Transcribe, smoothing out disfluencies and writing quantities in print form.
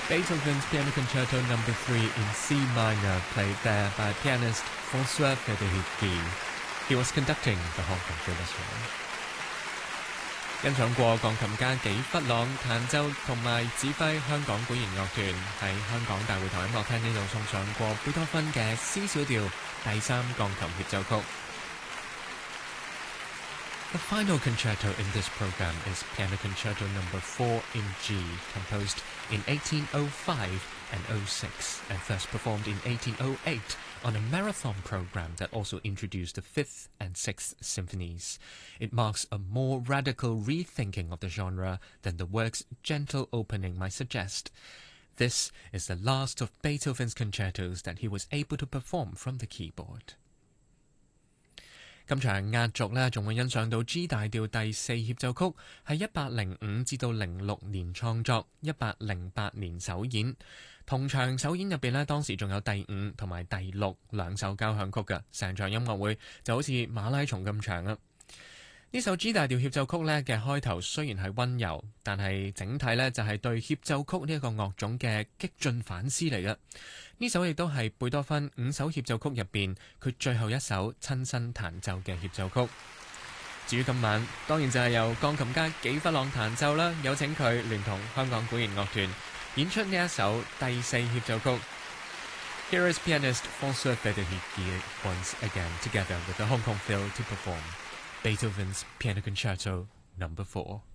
Beethoven's Piano Concerto No. 3 in C minor, played there by pianist François Federici. He was conducting the Hong Kong Phil Orchestra. 欣賞過鋼琴家紀弗朗彈奏同埋指揮香港管弦樂團喺香港大會堂音樂廳呢度送上過貝多芬嘅 C 小調第3鋼琴協奏曲。The final concerto in this program is Piano Concerto No. 4 in G, composed in 1805 and 06, and first performed in 1808 on a marathon program that also introduced the 5th and 6th symphonies. It marks a more radical rethinking of the genre than the work's gentle opening might suggest. This is the last of Beethoven's concertos that he was able to perform from the keyboard. 今場壓軸呢，仲會欣賞到 G 大調第4協奏曲，係1805至到06年創作，1808年首演。同場首演入邊呢，當時仲有第5同埋第6兩首交響曲嘅，成場音樂會就好似馬拉松咁長啊！呢首 G 大調協奏曲呢嘅開頭雖然係溫柔，但係整體呢就係對協奏曲呢一個樂種嘅激進反思嚟嘅。呢首亦都係貝多芬5首協奏曲入邊佢最後一首親身彈奏嘅協奏曲。至於今晚，當然就係由鋼琴家紀弗朗彈奏啦，有請佢聯同香港管弦樂團演出呢一首第4協奏曲。Here is pianist François Federici once again together with the Hong Kong Phil to perform Beethoven's Piano Concerto No. 4.